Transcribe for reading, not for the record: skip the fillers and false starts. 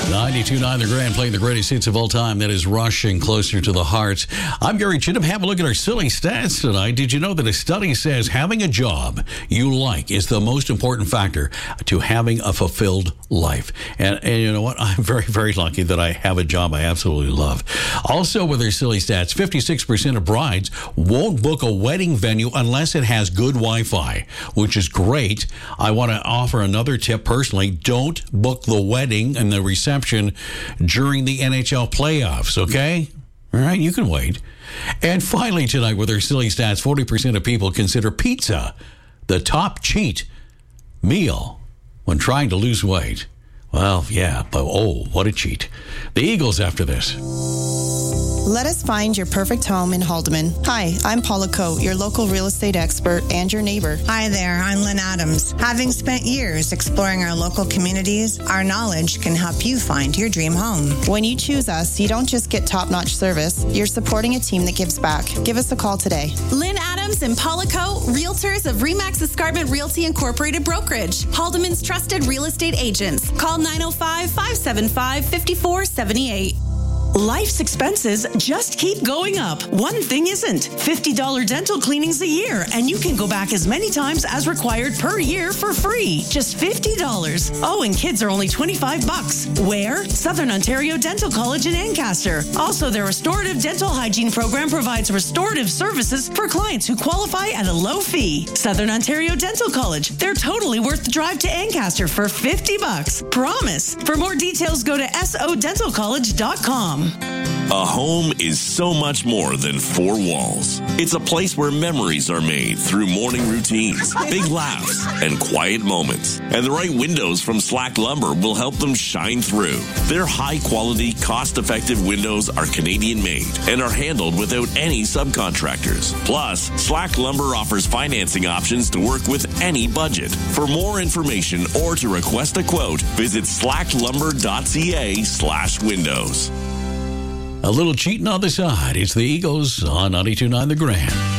92.9 The Grand, playing the greatest hits of all time. That is Rushing Closer to the Heart. I'm Gary Chittum. Have a look at our silly stats tonight. Did you know that a study says having a job you like is the most important factor to having a fulfilled life? And you know what? I'm very, very lucky that I have a job I absolutely love. Also, with our silly stats, 56% of brides won't book a wedding venue unless it has good Wi-Fi, which is great. I want to offer another tip personally. Don't book the wedding and the reception during the NHL playoffs, okay? All right, you can wait. And finally tonight, with our silly stats, 40% of people consider pizza the top cheat meal when trying to lose weight. Well, yeah, but oh, what a cheat. The Eagles after this. Let us find your perfect home in Haldeman. Hi, I'm Paula Coate, your local real estate expert and your neighbor. Hi there, I'm Lynn Adams. Having spent years exploring our local communities, our knowledge can help you find your dream home. When you choose us, you don't just get top-notch service, you're supporting a team that gives back. Give us a call today. Lynn Adams and Paula Coate, realtors of Remax Escarpment Realty Incorporated Brokerage, Haldeman's trusted real estate agents. Call 905-575-5478. Life's expenses just keep going up. One thing isn't. $50 dental cleanings a year, and you can go back as many times as required per year for free. Just $50. Oh, and kids are only $25. Where? Southern Ontario Dental College in Ancaster. Also, their restorative dental hygiene program provides restorative services for clients who qualify at a low fee. Southern Ontario Dental College. They're totally worth the drive to Ancaster for $50. Promise. For more details, go to sodentalcollege.com. A home is so much more than four walls. It's a place where memories are made through morning routines, big laughs, and quiet moments. And the right windows from Slack Lumber will help them shine through. Their high-quality, cost-effective windows are Canadian-made and are handled without any subcontractors. Plus, Slack Lumber offers financing options to work with any budget. For more information or to request a quote, visit slacklumber.ca/windows. A little cheating on the side. It's the Eagles on 92.9 The Grand.